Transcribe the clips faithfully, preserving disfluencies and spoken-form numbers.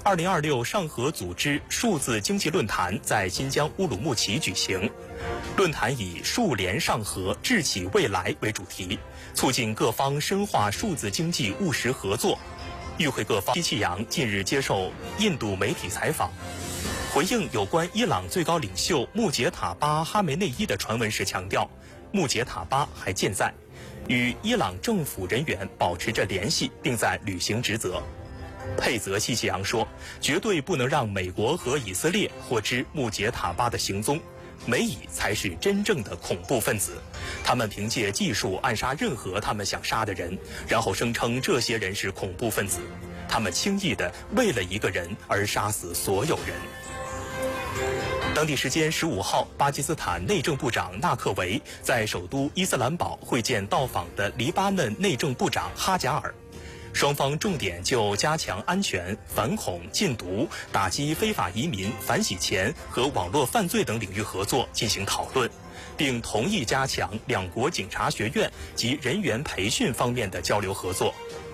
二零二六上合组织数字经济论坛在新疆乌鲁木齐举行。论坛以"数联上合，智启未来"为主题，促进各方深化数字经济务实合作。与会各方。戚其阳近日接受印度媒体采访，回应有关伊朗最高领袖穆杰塔巴·哈梅内伊的传闻时强调，穆杰塔巴还健在，与伊朗政府人员保持着联系，并在履行职责。佩泽戚其阳说，绝对不能让美国和以色列获知穆杰塔巴的行踪，美以才是真正的恐怖分子，他们凭借技术暗杀任何他们想杀的人，然后声称这些人是恐怖分子，他们轻易地为了一个人而杀死所有人。当地时间十五号，巴基斯坦内政部长纳克维在首都伊斯兰堡会见到访的黎巴嫩内政部长哈贾尔，双方重点就加强安全、反恐、禁毒、打击非法移民、反洗钱和网络犯罪等领域合作进行讨论，并同意加强两国警察学院及人员培训方面的交流合作。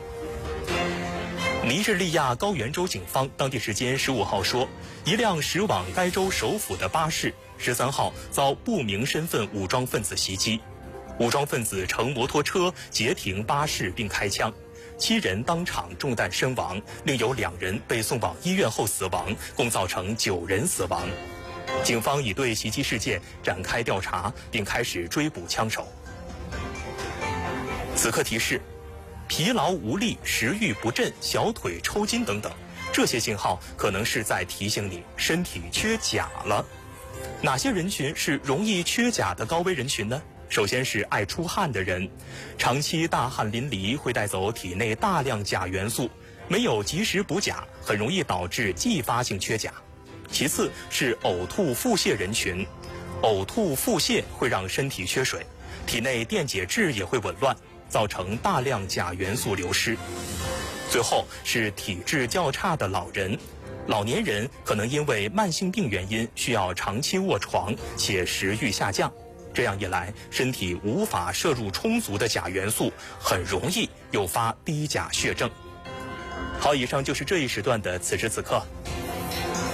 尼日利亚高原州警方当地时间十五号说，一辆驶往该州首府的巴士十三号遭不明身份武装分子袭击，武装分子乘摩托车截停巴士并开枪，七人当场中弹身亡，另有两人被送往医院后死亡，共造成九人死亡。警方已对袭击事件展开调查，并开始追捕枪手。此刻提示：疲劳无力、食欲不振、小腿抽筋等等，这些信号可能是在提醒你身体缺钾了。哪些人群是容易缺钾的高危人群呢？首先是爱出汗的人，长期大汗淋漓会带走体内大量钾元素，没有及时补钾，很容易导致继发性缺钾。其次是呕吐腹泻人群，呕吐腹泻会让身体缺水，体内电解质也会紊乱，造成大量钾元素流失。最后是体质较差的老人，老年人可能因为慢性病原因需要长期卧床，且食欲下降，这样一来，身体无法摄入充足的钾元素，很容易诱发低钾血症。好，以上就是这一时段的此时此刻，